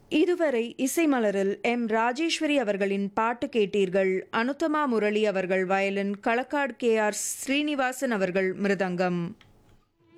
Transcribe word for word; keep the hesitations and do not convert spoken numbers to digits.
இதுவரை இசைமலரில் எம் ராஜேஸ்வரி அவர்களின் பாட்டு கேட்டீர்கள். அனுத்தமா முரளி அவர்கள் violin, Kalakkad K R Srinivasan அவர்கள் மிருதங்கம்.